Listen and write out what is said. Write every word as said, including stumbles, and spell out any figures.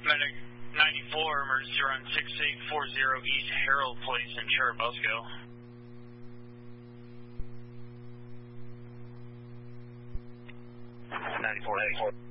Medic ninety-four, emergency run six eight four zero East Harold Place in Churubusco. ninety-four, ninety-four.